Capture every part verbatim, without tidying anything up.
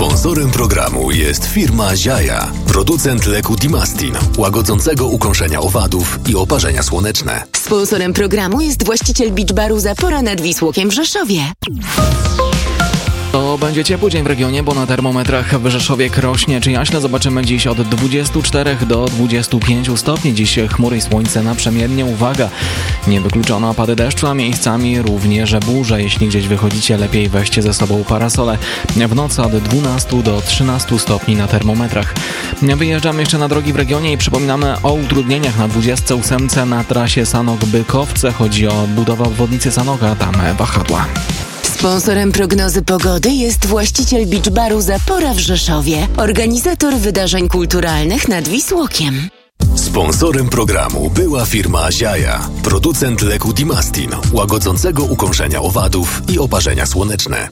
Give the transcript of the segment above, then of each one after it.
Sponsorem programu jest firma Ziaja, producent leku Dimastin, łagodzącego ukąszenia owadów i oparzenia słoneczne. Sponsorem programu jest właściciel beach baru Zapora nad Wisłokiem w Rzeszowie. To będzie ciepły dzień w regionie, bo na termometrach w Rzeszowie, Krośnie czy Jaśle zobaczymy dziś od dwudziestu czterech do dwudziestu pięciu stopni. Dziś chmury i słońce naprzemiennie. Uwaga, nie wykluczono opady deszczu, a miejscami również burze. Jeśli gdzieś wychodzicie, lepiej weźcie ze sobą parasole. W nocy od dwunastu do trzynastu stopni na termometrach. Wyjeżdżamy jeszcze na drogi w regionie i przypominamy o utrudnieniach na dwudziestce ósemce na trasie Sanok-Bykowce. Chodzi o budowę obwodnicy Sanoka, tam wahadła. Sponsorem prognozy pogody jest właściciel beach baru Zapora w Rzeszowie, organizator wydarzeń kulturalnych nad Wisłokiem. Sponsorem programu była firma Ziaja, producent leku Dimastin, łagodzącego ukąszenia owadów i oparzenia słoneczne.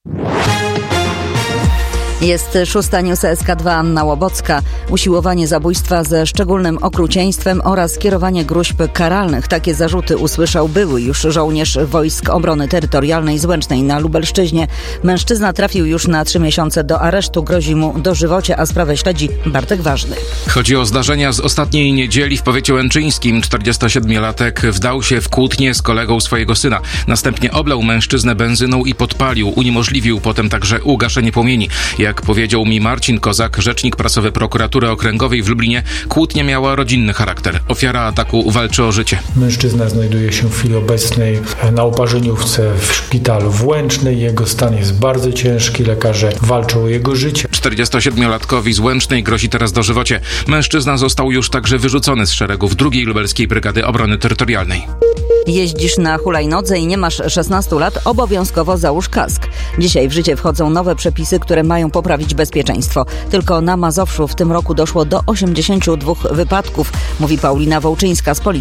Jest szósta News S K dwa, Anna Łobocka. Usiłowanie zabójstwa ze szczególnym okrucieństwem oraz kierowanie gróźb karalnych. Takie zarzuty usłyszał były już żołnierz Wojsk Obrony Terytorialnej z Łęcznej na Lubelszczyźnie. Mężczyzna trafił już na trzy miesiące do aresztu. Grozi mu dożywocie, a sprawę śledzi Bartek Ważny. Chodzi o zdarzenia z ostatniej niedzieli w powiecie łęczyńskim. czterdziestosiedmiolatek wdał się w kłótnię z kolegą swojego syna. Następnie oblał mężczyznę benzyną i podpalił. Uniemożliwił potem także ugaszenie płomieni. Jak powiedział mi Marcin Kozak, rzecznik prasowy Prokuratury Okręgowej w Lublinie, kłótnia miała rodzinny charakter. Ofiara ataku walczy o życie. Mężczyzna znajduje się w chwili obecnej na oparzeniówce w szpitalu w Łęcznej. Jego stan jest bardzo ciężki. Lekarze walczą o jego życie. czterdziestosiedmiolatkowi z Łęcznej grozi teraz dożywocie. Mężczyzna został już także wyrzucony z szeregów drugiej Lubelskiej Brygady Obrony Terytorialnej. Jeździsz na hulajnodze i nie masz szesnastu lat, obowiązkowo załóż kask. Dzisiaj w życie wchodzą nowe przepisy, które mają poprawić bezpieczeństwo. Tylko na Mazowszu w tym roku doszło do osiemdziesięciu dwóch wypadków, mówi Paulina Wołczyńska z Policji.